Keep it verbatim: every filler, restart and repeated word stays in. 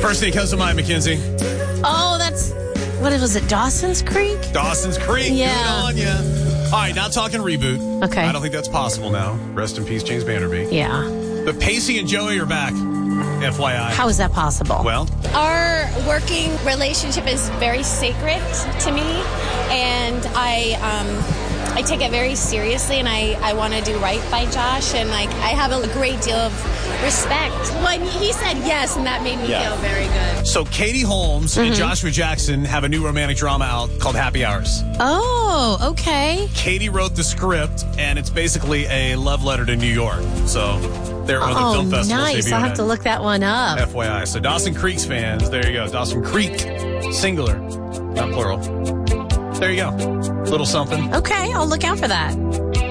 First thing comes to mind, Mackenzie. Oh, that's, what was it, Dawson's Creek? Dawson's Creek. Yeah. Good on ya. All right, not talking reboot. Okay. I don't think that's possible now. Rest in peace, James Vanderbeek. Yeah. But Pacey and Joey are back. F Y I. How is that possible? Well, our working relationship is very sacred to me, and I um, I take it very seriously, and I, I want to do right by Josh, and like I have a great deal of respect. When he said yes, and that made me Yeah. feel very good. so Katie Holmes and Joshua Jackson have a new romantic drama out called Happy Hours. Oh, okay. Katie wrote the script, and it's basically a love letter to New York. So they're one of the Oh, film festivals. nice. I'll have to look that one up. F Y I. So Dawson Creek's fans, there you go. Dawson Creek, singular, not plural. There you go. Little something. Okay, I'll look out for that.